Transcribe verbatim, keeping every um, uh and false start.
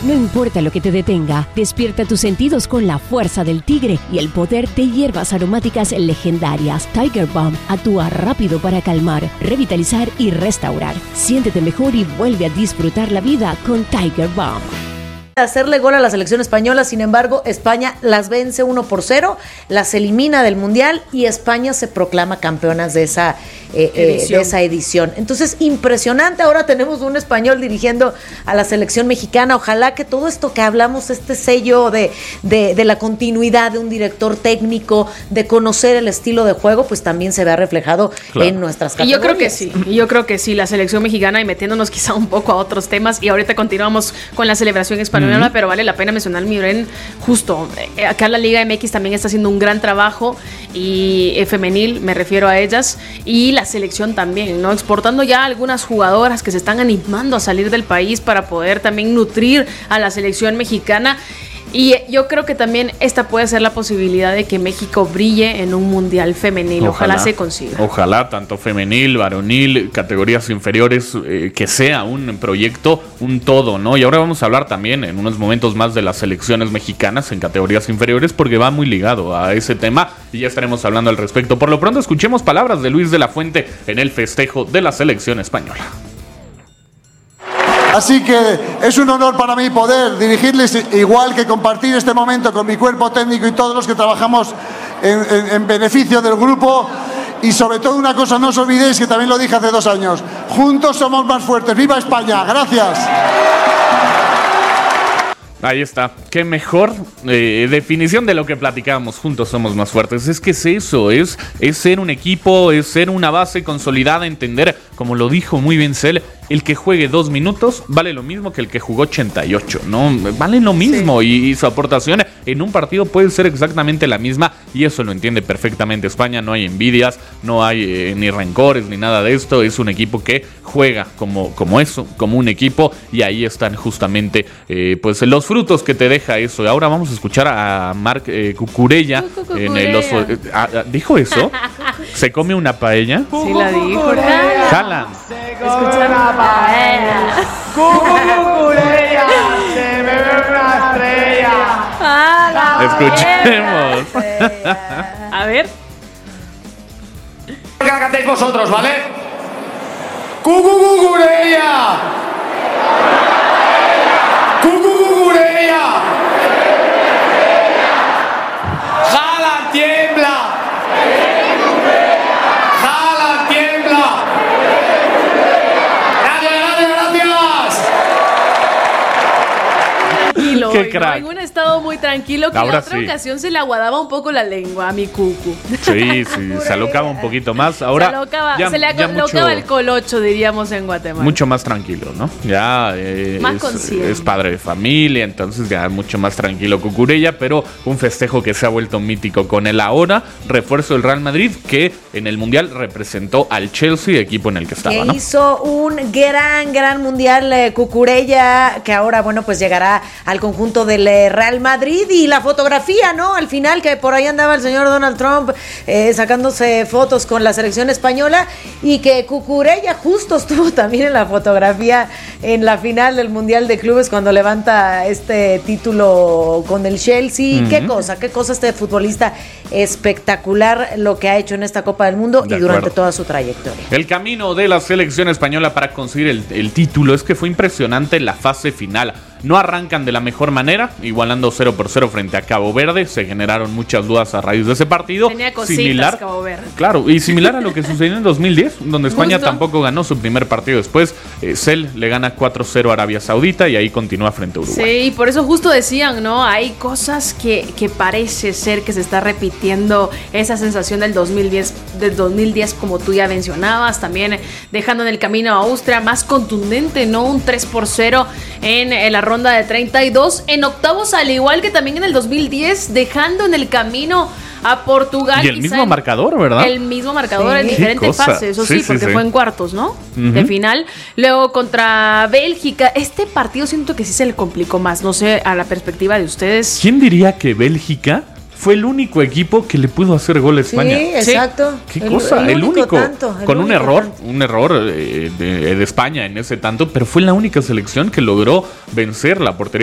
No importa lo que te detenga, despierta tus sentidos con la fuerza del tigre y el poder de hierbas aromáticas legendarias. Tiger Balm actúa rápido para calmar, revitalizar y restaurar. Siéntete mejor y vuelve a disfrutar la vida con Tiger Balm. Hacerle gol a la selección española, sin embargo, España las vence uno por cero, las elimina del Mundial y España se proclama campeonas de esa, eh, eh, de esa edición. Entonces, impresionante, ahora tenemos un español dirigiendo a la selección mexicana. Ojalá que todo esto que hablamos, este sello de, de, de la continuidad de un director técnico, de conocer el estilo de juego, pues también se vea reflejado claro. en nuestras categorías. Y yo creo que sí, y yo creo que sí, la selección mexicana, y metiéndonos quizá un poco a otros temas, y ahorita continuamos con la celebración española, Uh-huh. pero vale la pena mencionar, Miren, justo, eh, acá la Liga M X también está haciendo un gran trabajo, y eh, femenil, me refiero a ellas, y la selección también, ¿no? Exportando ya algunas jugadoras que se están animando a salir del país para poder también nutrir a la selección mexicana. Y yo creo que también esta puede ser la posibilidad de que México brille en un mundial femenil. Ojalá, Ojalá se consiga. Ojalá, tanto femenil, varonil, categorías inferiores, eh, que sea un proyecto, un todo, ¿no? Y ahora vamos a hablar también en unos momentos más de las selecciones mexicanas en categorías inferiores, porque va muy ligado a ese tema y ya estaremos hablando al respecto. Por lo pronto, escuchemos palabras de Luis de la Fuente en el festejo de la selección española. Así que es un honor para mí poder dirigirles, igual que compartir este momento con mi cuerpo técnico y todos los que trabajamos en, en, en beneficio del grupo. Y sobre todo una cosa, no os olvidéis que también lo dije hace dos años, juntos somos más fuertes. ¡Viva España! ¡Gracias! Ahí está, qué mejor eh, definición de lo que platicábamos, juntos somos más fuertes. Es que es eso, es, es ser un equipo, es ser una base consolidada, entender, como lo dijo muy bien Cel, el que juegue dos minutos vale lo mismo que el que jugó ochenta y ocho, ¿no? Vale lo mismo, sí. y, y su aportación en un partido puede ser exactamente la misma, y eso lo entiende perfectamente España. No hay envidias, no hay eh, ni rencores, ni nada de esto. Es un equipo que juega como, como eso, como un equipo, y ahí están justamente eh, pues los frutos que te deja eso. Ahora vamos a escuchar a Marc eh, Cucurella en el oso. Eh, ah, ¿Dijo eso? ¿Se come una paella? Sí, la dijo. Jalan. Escucha una paella. Cucurella, se bebe una estrella. Escuchemos. A ver. Que la cantéis vosotros, ¿vale? Cucurella. Cucurella. Jalan tiembla. Jalan tiembla. Gracias, gracias, gracias. Tranquilo, Qué crack. En un estado muy tranquilo, que Ahora en la otra sí. ocasión se le aguadaba un poco la lengua a mi cucu. Sí, sí, se alocaba un poquito más. Ahora se alocaba, ya, se le ya alocaba mucho, el colocho, diríamos en Guatemala. mucho más tranquilo, ¿no? Ya eh, Más es, consciente. es padre de familia, entonces ya mucho más tranquilo Cucurella, pero un festejo que se ha vuelto mítico con el ahora refuerzo del Real Madrid, que en el Mundial representó al Chelsea, equipo en el que estaba, que ¿no? hizo un gran, gran Mundial eh, Cucurella, que ahora, bueno, pues llegará al conjunto del eh, Real Madrid. Y la fotografía, ¿no? Al final, que por ahí andaba el señor Donald Trump eh, sacándose fotos con la selección española, y que Cucurella justo estuvo también en la fotografía en la final del Mundial de Clubes cuando levanta este título con el Chelsea. Uh-huh. Qué cosa, qué cosa este futbolista espectacular, lo que ha hecho en esta Copa del Mundo de y acuerdo. Durante toda su trayectoria. El camino de la selección española para conseguir el, el título es que fue impresionante la fase final. No arrancan de la mejor manera, igualando cero por cero frente a Cabo Verde. Se generaron muchas dudas a raíz de ese partido. Tenía cositas, similar, Cabo Verde. Claro, y similar a lo que sucedió en dos mil diez, donde España Justo. tampoco ganó su primer partido. Después, eh, Cel le gana cuatro cero a Arabia Saudita y ahí continúa frente a Uruguay. Sí, y por eso justo decían, ¿no? Hay cosas que, que parece ser que se está repitiendo esa sensación del dos mil diez, del dos mil diez, como tú ya mencionabas, también dejando en el camino a Austria, más contundente, ¿no? Un tres por cero en, en la ronda de treinta y dos en octavos, al igual que también en el dos mil diez, dejando en el camino a Portugal. Y el mismo marcador, ¿verdad? El mismo marcador, sí. En diferentes fases, eso sí, sí, sí porque sí. Fue en cuartos, ¿no? Uh-huh. De final. Luego contra Bélgica. Este partido siento que sí se le complicó más. No sé, a la perspectiva de ustedes. ¿Quién diría que Bélgica fue el único equipo que le pudo hacer gol a España? Sí, exacto. ¿Qué el, cosa? El, el único. único tanto, el con único un error, tanto. un error eh, de, de España en ese tanto, pero fue la única selección que logró vencer la portería